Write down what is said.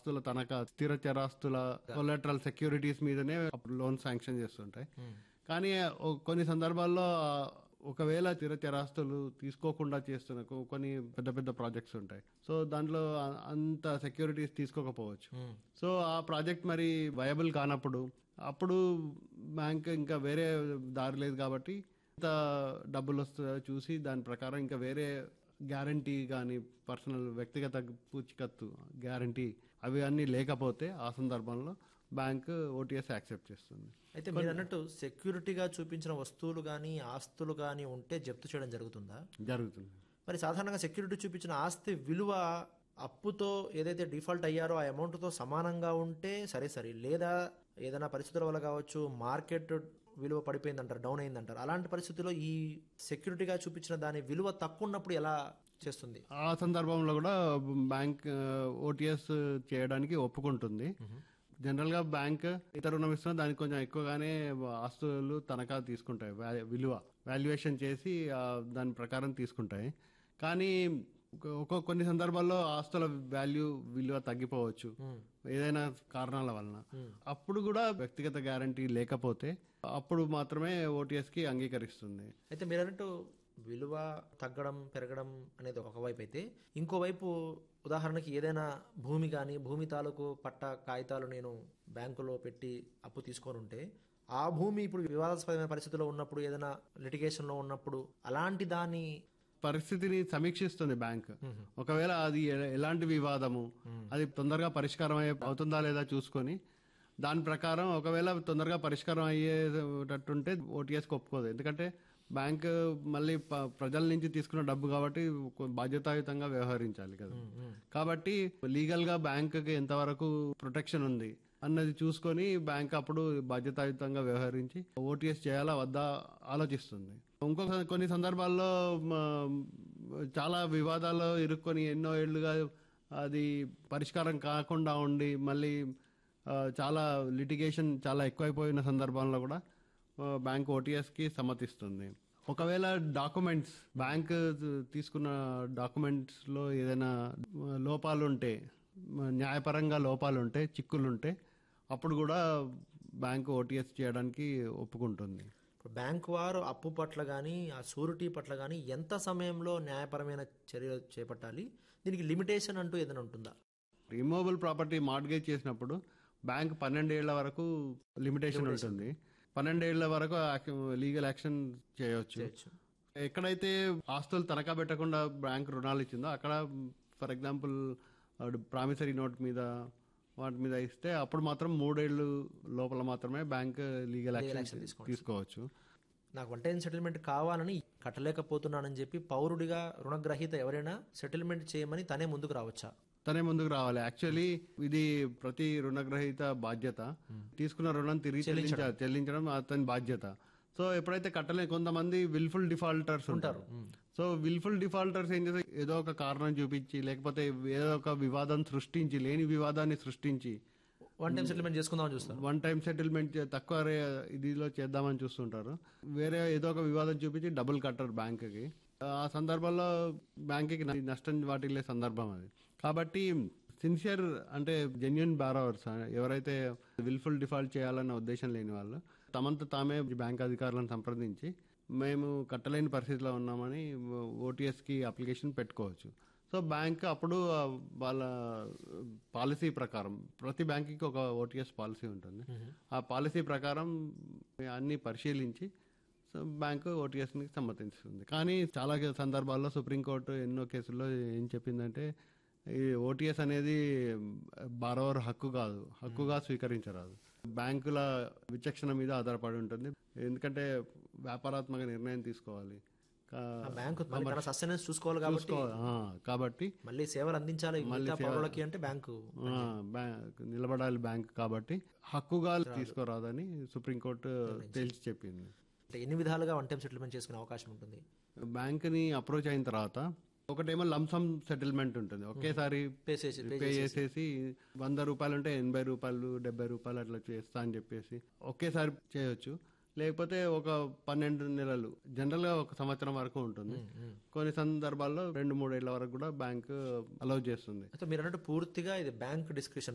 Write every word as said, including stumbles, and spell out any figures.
ఆస్తుల తనఖా స్థిర చరాస్తుల కొలాటరల్ సెక్యూరిటీస్ మీదనే లోన్ శాంక్షన్ చేస్తుంటాయి. కానీ ఓ- కొన్ని సందర్భాల్లో ఆ, ఒకవేళ స్థిర చరాస్తులు తీసుకోకుండా చేస్తున్న కొ- కొన్ని పెద్ద పెద్ద ప్రాజెక్ట్స్ ఉంటాయి. సో దాంట్లో అ- అంత సెక్యూరిటీస్ తీసుకోకపోవచ్చు. సో ఆ ప్రాజెక్ట్ మరి వయబుల్ కానప్పుడు అప్పుడు బ్యాంక్ ఇంకా వేరే దారి లేదు కాబట్టి ఎంత డబ్బులు వస్తుందో చూసి దాని ప్రకారం ఇంకా వేరే గ్యారంటీ కానీ పర్సనల్ వ్యక్తిగత పూచికత్తు గ్యారంటీ అవి అన్నీ లేకపోతే ఆ సందర్భంలో బ్యాంక్ ఓటీఎస్ యాక్సెప్ట్ చేస్తుంది. అయితే మీరు అన్నట్టు సెక్యూరిటీగా చూపించిన వస్తువులు కానీ ఆస్తులు కానీ ఉంటే జప్తు చేయడం జరుగుతుందా? జరుగుతుంది. మరి సాధారణంగా సెక్యూరిటీ చూపించిన ఆస్తి విలువ అప్పుతో ఏదైతే డిఫాల్ట్ అయ్యారో ఆ అమౌంట్తో సమానంగా ఉంటే సరే సరే, లేదా ఏదైనా పరిస్థితుల వల్ల కావచ్చు మార్కెట్ విలువ పడిపోయిందంటారు, డౌన్ అయిందంటారు. అలాంటి పరిస్థితుల్లో ఈ సెక్యూరిటీగా చూపించిన దాని విలువ తక్కువ ఉన్నప్పుడు ఎలా చేస్తుంది? ఆ సందర్భంలో కూడా బ్యాంక్ ఓటీఎస్ చేయడానికి ఒప్పుకుంటుంది. జనరల్ గా బ్యాంక్ ఇతర రుణం ఇస్తున్నా దానికి కొంచెం ఎక్కువగానే ఆస్తులు తనఖా తీసుకుంటాయి, వ్యా- విలువ వాల్యుయేషన్ చేసి ఆ, దాని ప్రకారం తీసుకుంటాయి. కానీ ఒక కొన్ని సందర్భాల్లో ఆస్తుల వాల్యూ విలువ తగ్గిపోవచ్చు ఏదైనా కారణాల వలన. అప్పుడు కూడా వ్యక్తిగత గ్యారంటీ లేకపోతే అప్పుడు మాత్రమే ఓటీఎస్ కి అంగీకరిస్తుంది. అయితే మీరు అన్నట్టు విలువ తగ్గడం పెరగడం అనేది ఒకవైపు అయితే, ఇంకోవైపు ఉదాహరణకి ఏదైనా భూమి కానీ భూమి తాలూకు పట్ట కాగితాలు నేను బ్యాంకులో పెట్టి అప్పు తీసుకొని ఉంటే ఆ భూమి ఇప్పుడు వివాదాస్పదమైన పరిస్థితుల్లో ఉన్నప్పుడు, ఏదైనా లిటిగేషన్లో ఉన్నప్పుడు అలాంటి దాని పరిస్థితిని సమీక్షిస్తుంది బ్యాంక్. ఒకవేళ అది ఎ- ఎలాంటి వివాదము అది తొందరగా పరిష్కారం అయ్యే అవుతుందా లేదా చూసుకొని దాని ప్రకారం ఒకవేళ తొందరగా పరిష్కారం అయ్యేటట్టుంటే ఓటీఎస్ ఒప్పుకోదు. ఎందుకంటే బ్యాంక్ మళ్ళీ ప- ప్రజల నుంచి తీసుకున్న డబ్బు కాబట్టి కొ- బాధ్యతాయుతంగా వ్యవహరించాలి కదా. కాబట్టి లీగల్ గా బ్యాంక్ కి ఎంతవరకు ప్రొటెక్షన్ ఉంది అన్నది చూసుకొని బ్యాంక్ అప్పుడు బాధ్యతాయుతంగా వ్యవహరించి ఓటీఎస్ చేయాలా వద్దా ఆలోచిస్తుంది. ఇంకొక కొన్ని సందర్భాల్లో మ, చాలా వివాదాల్లో ఇరుక్కొని ఎన్నో ఏళ్లుగా అది పరిష్కారం కాకుండా ఉండి మళ్ళీ ఆ, చాలా లిటిగేషన్ చాలా ఎక్కువైపోయిన సందర్భంలో కూడా ఆ, బ్యాంక్ ఓటీఎస్ కి సమ్మతిస్తుంది. ఒకవేళ డాక్యుమెంట్స్ బ్యాంక్ తీసుకున్న డాక్యుమెంట్స్ లో ఏదైనా లోపాలుంటే, న్యాయపరంగా లోపాలుంటే, చిక్కులుంటే అప్పుడు కూడా బ్యాంక్ ఓటీఎస్ చేయడానికి ఒప్పుకుంటుంది. ఇప్పుడు బ్యాంకు వారు అప్పు పట్ల కానీ ఆ షూరిటీ పట్ల కానీ ఎంత సమయంలో న్యాయపరమైన చర్యలు చేపట్టాలి? దీనికి లిమిటేషన్ అంటూ ఏదైనా ఉంటుందా? రిమూవబుల్ ప్రాపర్టీ మార్ట్గేజ్ చేసినప్పుడు బ్యాంక్ పన్నెండేళ్ల వరకు లిమిటేషన్ ఉంటుంది. పన్నెండేళ్ల వరకు లీగల్ యాక్షన్ చేయవచ్చు. ఎక్కడైతే ఆస్తులు తనఖా పెట్టకుండా బ్యాంక్ రుణాలు ఇచ్చిందో అక్కడ ఫర్ ఎగ్జాంపుల్ ప్రామిసరీ నోట్ మీద వాటి మీద ఇస్తే అప్పుడు మాత్రం మూడేళ్లు లోపల మాత్రమే బ్యాంక్ లీగల్ యాక్షన్ తీసుకోవచ్చు. నాకు వన్ టైం సెటిల్మెంట్ కావాలని కట్టలేకపోతున్నానని చెప్పి పౌరుడిగా రుణగ్రహీత ఎవరైనా సెటిల్మెంట్ చేయమని తనే ముందుకు రావచ్చా? తనే ముందుకు రావాలి. యాక్చువల్లీ ఇది ప్రతి రుణగ్రహీత బాధ్యత. తీసుకున్న రుణం తిరిగి చెల్లించ- చెల్లించడం అతని బాధ్యత. సో ఎప్పుడైతే కట్టలే కొంతమంది విల్ఫుల్ డిఫాల్టర్స్ ఉంటారు. సో విల్ఫుల్ డిఫాల్టర్స్ ఏం చేస్తే ఏదో ఒక కారణం చూపించి లేకపోతే ఏదో ఒక వివాదం సృష్టించి లేని వివాదాన్ని సృష్టించి వన్ టైం సెటిల్మెంట్ చేసుకుందామని చూస్తారు. వన్ టైం సెటిల్మెంట్ తక్కువ రే- ఇదిలో చేద్దామని చూస్తుంటారు. వేరే ఏదో ఒక వివాదం చూపించి డబ్బులు కట్టరు బ్యాంకుకి. ఆ సందర్భంలో బ్యాంకుకి నష్టం వాటిల్లే సందర్భం అది. కాబట్టి సిన్సియర్ అంటే జెన్యున్ బారోవర్స్ ఎవరైతే విల్ఫుల్ డిఫాల్ట్ చేయాలన్న ఉద్దేశం లేని వాళ్ళు తమంత తామే బ్యాంక్ అధికారులను సంప్రదించి మేము కట్టలేని పరిస్థితిలో ఉన్నామని ఓటీఎస్ కి అప్లికేషన్ పెట్టుకోవచ్చు. సో బ్యాంక్ అప్పుడు వాళ్ళ పాలసీ ప్రకారం ప్రతి బ్యాంకుకి ఒక ఓటీఎస్ పాలసీ ఉంటుంది. ఆ పాలసీ ప్రకారం అన్ని పరిశీలించి సో బ్యాంకు ఓటీఎస్ ని సమ్మతిస్తుంది. కానీ చాలా సందర్భాల్లో సుప్రీంకోర్టు ఎన్నో కేసుల్లో ఏం చెప్పిందంటే ఈ ఓటీఎస్ అనేది బారోవర్ హక్కు కాదు, హక్కుగా స్వీకరించరాదు. బ్యాంకుల విచక్షణ మీద ఆధారపడి ఉంటుంది. ఎందుకంటే వ్యాపారాత్మక నిర్ణయం తీసుకోవాలి బ్యాంకు సస్టెనెన్స్ చూసుకోవాలి కాబట్టి ఆ, కాబట్టి మళ్ళీ సేవలు అందించాలి మిగతా పౌరులకి అంటే బ్యాంకు ఆ, బ్యా- నిలబడాలి బ్యాంక్ కాబట్టి హక్కుగా తీసుకోరాదని సుప్రీంకోర్టు తేల్చి చెప్పింది. అంటే ఎన్ని విధాలుగా వన్ టైం సెటిల్మెంట్ చేసుకునే అవకాశం ఉంటుంది? బ్యాంక్ ని అప్రోచ్ అయిన తర్వాత ఒకటేమో లంసమ్ సెటిల్మెంట్ ఉంటుంది. ఒకేసారి పే చేసి పే చేసేసి వంద రూపాయలు ఉంటే ఎనభై రూపాయలు డెబ్బై రూపాయలు అట్లా చేస్తా అని చెప్పేసి ఒకేసారి చేయొచ్చు. లేకపోతే ఒక పన్నెండు నెలలు జనరల్ గా ఒక సంవత్సరం వరకు ఉంటుంది. కొన్ని సందర్భాల్లో రెండు మూడేళ్ల వరకు కూడా బ్యాంక్ అలౌ చేస్తుంది. అయితే మీరు అన్నట్టు పూర్తిగా ఇది బ్యాంక్ డిస్క్రిప్షన్